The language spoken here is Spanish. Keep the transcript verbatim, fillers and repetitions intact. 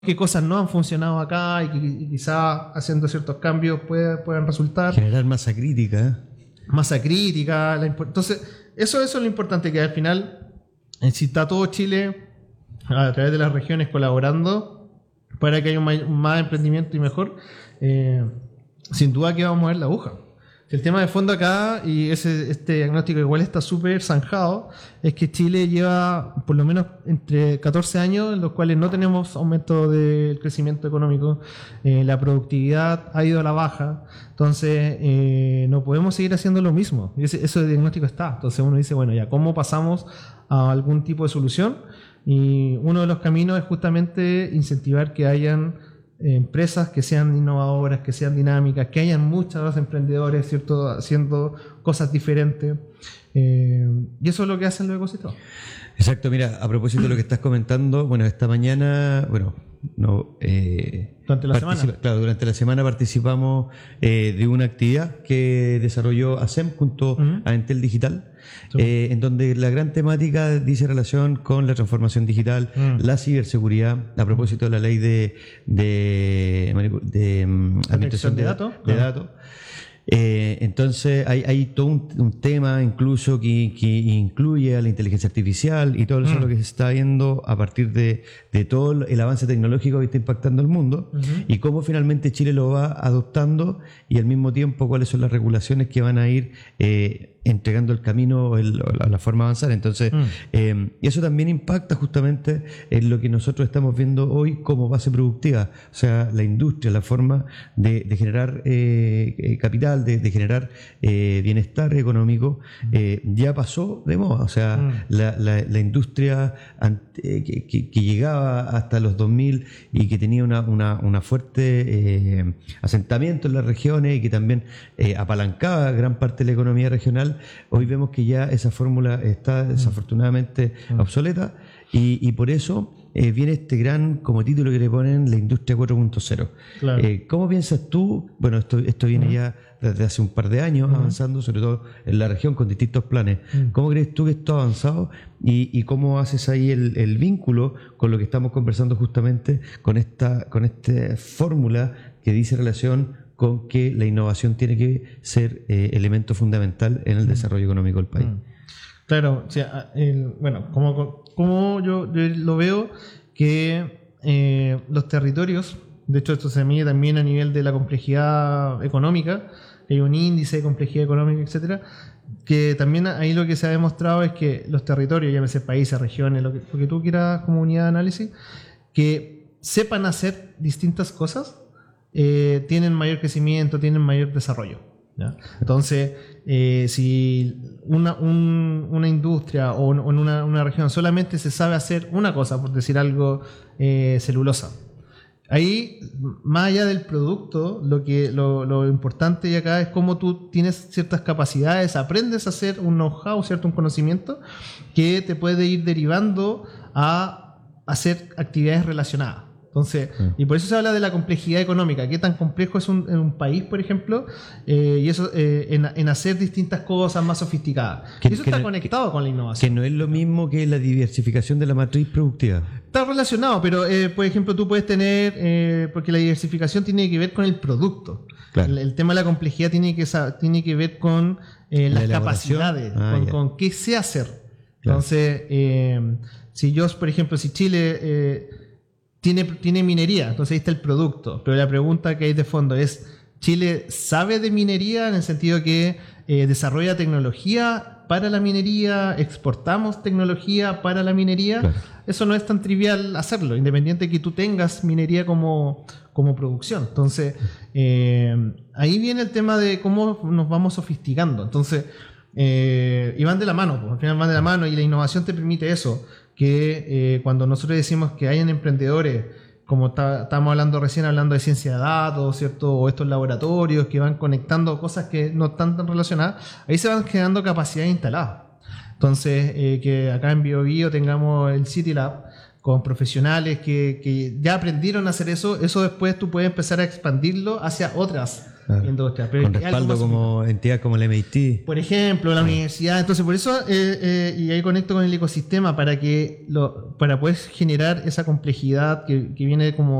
qué cosas no han funcionado acá y que y quizás haciendo ciertos cambios puede, puedan resultar. Generar masa crítica. ¿eh? Masa crítica. La impo- Entonces, eso, eso es lo importante, que al final, eh, si está todo Chile a través de las regiones colaborando para que haya un may- más emprendimiento y mejor, eh, sin duda que vamos a mover la aguja. El tema de fondo acá, y ese, este diagnóstico igual está súper zanjado, es que Chile lleva por lo menos entre catorce años en los cuales no tenemos aumento del crecimiento económico, eh, la productividad ha ido a la baja, entonces eh, no podemos seguir haciendo lo mismo. Y ese, ese diagnóstico está. Entonces uno dice, bueno, ya, ¿cómo pasamos a algún tipo de solución? Y uno de los caminos es justamente incentivar que hayan empresas que sean innovadoras, que sean dinámicas, que hayan muchos emprendedores, ¿cierto?, haciendo cosas diferentes. Eh, y eso es lo que hacen los ecosistemas. Exacto, mira, a propósito de lo que estás comentando, bueno, esta mañana, bueno, no, eh, durante la participa- semana. Claro, durante la semana participamos eh, de una actividad que desarrolló A S E M junto Uh-huh. a Entel Digital, Sí. eh, en donde la gran temática dice relación con la transformación digital, Mm. la ciberseguridad, a propósito de la ley de, de, manipu- de, mm, administración de de datos. de Ah. datos. Eh, entonces hay, hay todo un, un tema incluso que, que incluye a la inteligencia artificial y todo eso Mm. lo que se está viendo a partir de, de todo el avance tecnológico que está impactando el mundo, Ujú. y cómo finalmente Chile lo va adoptando, y al mismo tiempo cuáles son las regulaciones que van a ir eh, entregando el camino, el, la, la forma de avanzar. Entonces, Mm. eh, eso también impacta justamente en lo que nosotros estamos viendo hoy como base productiva, o sea, la industria, la forma de, de generar eh, eh, capital, de, de generar eh, bienestar económico, eh, ya pasó de moda. O sea, Mm. la, la, la industria ante- eh, que, que- que llegaba hasta los dos mil y que tenía una, una, una fuerte eh, asentamiento en las regiones y que también eh, apalancaba gran parte de la economía regional, hoy vemos que ya esa fórmula está desafortunadamente Mm. obsoleta, y, y por eso eh, viene este gran, como título que le ponen, la industria cuatro punto cero. Claro. Eh, ¿Cómo piensas tú? Bueno, esto, esto viene Ujú. ya desde hace un par de años Ujú. avanzando, sobre todo en la región, con distintos planes. Mm. ¿Cómo crees tú que esto ha avanzado y, y cómo haces ahí el, el vínculo con lo que estamos conversando justamente con esta, con esta fórmula que dice relación con que la innovación tiene que ser eh, elemento fundamental en el desarrollo económico del país? Mm. Claro, o sea, el- bueno, como, como yo, yo lo veo, que eh, los territorios, de hecho esto se mide también a nivel de la complejidad económica, hay un índice de complejidad económica, etcétera, que también ahí lo que se ha demostrado es que los territorios, llámese países, regiones, lo que, lo que tú quieras como unidad de análisis, que sepan hacer distintas cosas, eh, tienen mayor crecimiento, tienen mayor desarrollo, ¿ya? Entonces, eh, si una, un- una industria o, un- o en una, una región solamente se sabe hacer una cosa, por decir algo, eh, celulosa, ahí, más allá del producto, lo que lo, lo importante y acá es cómo tú tienes ciertas capacidades, aprendes a hacer un know-how, ¿cierto? Un conocimiento que te puede ir derivando a hacer actividades relacionadas. Entonces, Sí. y por eso se habla de la complejidad económica, qué tan complejo es un, en un país, por ejemplo, eh, y eso eh, en, en hacer distintas cosas más sofisticadas. Que- y eso que está no- conectado con la Que innovación. no es lo mismo que la diversificación de la matriz productiva. Está relacionado, pero eh, por ejemplo tú puedes tener, eh, porque la diversificación tiene que ver con el producto. Claro. El, el tema de la complejidad tiene que, sa- tiene que ver con eh, La las elaboración. capacidades, Ah, con, ya. con qué sé hacer. Claro. Entonces, eh, si yo, por ejemplo, si Chile eh, tiene, tiene minería, entonces ahí está el producto, pero la pregunta que hay de fondo es, ¿Chile sabe de minería en el sentido que eh, desarrolla tecnología para la minería, exportamos tecnología para la minería? Claro. Eso no es tan trivial hacerlo, independiente de que tú tengas minería como, como producción. Entonces, eh, ahí viene el tema de cómo nos vamos sofisticando. Entonces, eh, y van de la mano, pues, al final van de la mano, y la innovación te permite eso, que eh, cuando nosotros decimos que hayan emprendedores, como está- estábamos hablando recién, hablando de ciencia de datos, ¿cierto? O estos laboratorios que van conectando cosas que no están tan relacionadas, ahí se van generando capacidades instaladas. Entonces, eh, que acá en BioBio tengamos el City Lab con profesionales que, que ya aprendieron a hacer eso, eso después tú puedes empezar a expandirlo hacia otras Claro. industria. Pero Con es algo respaldo más como entidad como el M I T. Por ejemplo, la universidad. Entonces, por eso, eh, eh, y ahí conecto con el ecosistema para que lo, para poder generar esa complejidad que, que viene como